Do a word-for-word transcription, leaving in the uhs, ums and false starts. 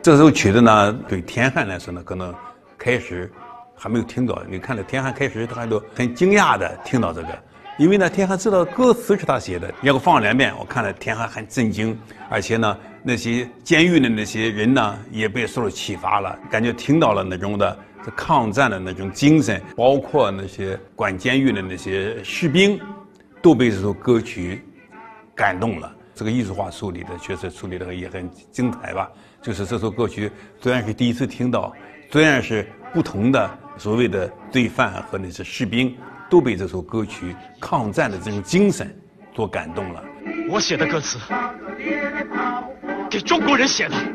这首曲子呢，对田汉来说呢，可能开始还没有听到。你看到田汉开始，他还都很惊讶的听到这个，因为呢，田汉知道歌词是他写的。要放两遍，我看了田汉很震惊，而且呢，那些监狱的那些人呢，也被受了启发了，感觉听到了那种的抗战的那种精神，包括那些管监狱的那些士兵，都被这首歌曲感动了。这个艺术化处理的确实处理的也很精彩吧。就是这首歌曲虽然是第一次听到，虽然是不同的所谓的罪犯和那些士兵都被这首歌曲抗战的这种精神所感动了。 我写的歌词，给中国人写的。